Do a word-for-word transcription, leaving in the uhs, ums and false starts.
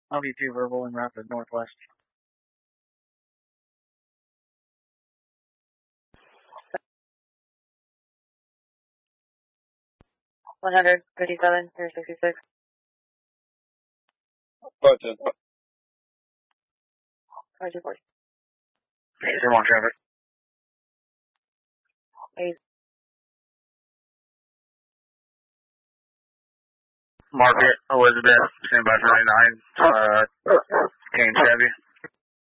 L V two verbal and rapid northwest. one hundred fifty-seven, three sixty-six. But, uh, twenty-two forty. zero one traffic. Eight. Market, Elizabeth, stand by for ninety-nine, uh, Kane Chevy.